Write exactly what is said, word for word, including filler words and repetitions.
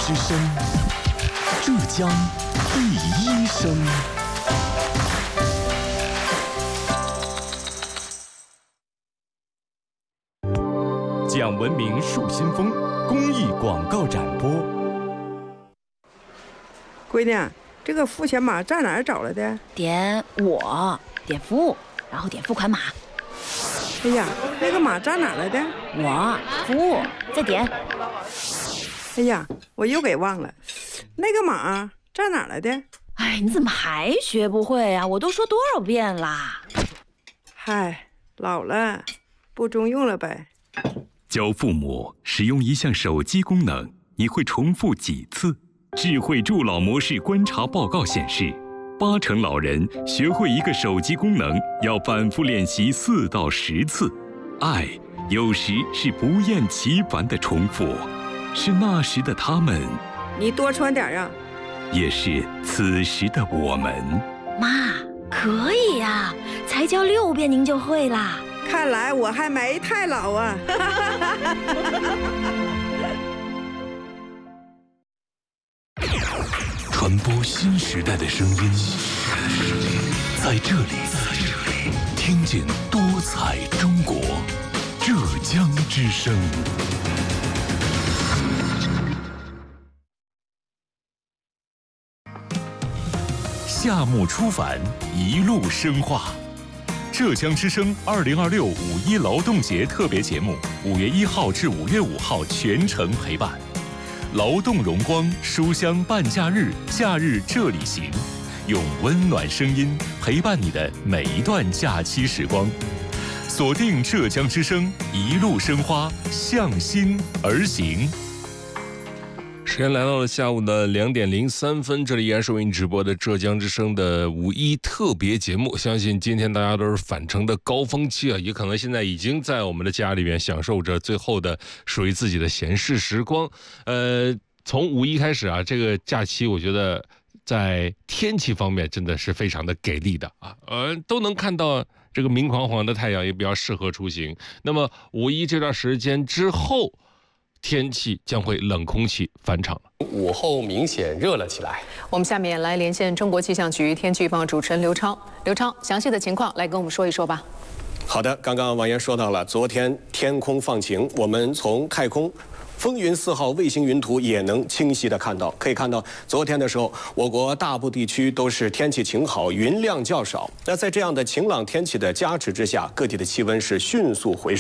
之声，浙江第一声。讲文明树新风公益广告展播。 闺女，这个付钱码在哪儿找来的？ 点我，点服务，然后点付款码。 哎呀，那个码在哪儿来的？ 我服务，再点。 哎呀，我又给忘了，那个码在哪儿来的？ 哎，你怎么还学不会啊？我都说多少遍啦！ 嗨，老了，不中用了呗。 教父母使用一项手机功能，你会重复几次？智慧助老模式观察报告显示，八成老人学会一个手机功能要反复练习四到十次。爱有时是不厌其烦的重复，是那时的他们， 你多穿点啊。 也是此时的我们。 妈，可以呀，才教六遍您就会啦。 看来我还没太老啊。 传播新时代的声音，在这里，听见多彩中国，浙江之声。夏末初返，一路深化。浙江之声二零二六五一劳动节特别节目，五月一号至五月五号全程陪伴。劳动荣光，书香伴假日，假日这里行，用温暖声音陪伴你的每一段假期时光。锁定浙江之声，一路生花，向心而行。 时间来到了下午的两点零三分，这里依然是为您直播的浙江之声的五一特别节目。相信今天大家都是返程的高峰期啊，也可能现在已经在我们的家里面享受着最后的属于自己的闲适时光。呃，从五一开始啊，这个假期我觉得在天气方面真的是非常的给力的啊，呃，都能看到这个明晃晃的太阳，也比较适合出行。那么五一这段时间之后，天气将会冷空气返场了， 午后明显热了起来。 我们下面来连线中国气象局天气预报主持人刘超。刘超，详细的情况来跟我们说一说吧。 好的，刚刚王岩说到了，昨天天空放晴，我们从太空风云四号卫星云图也能清晰的看到，可以看到昨天的时候，我国大部地区都是天气晴好，云量较少。那在这样的晴朗天气的加持之下，各地的气温是迅速回升。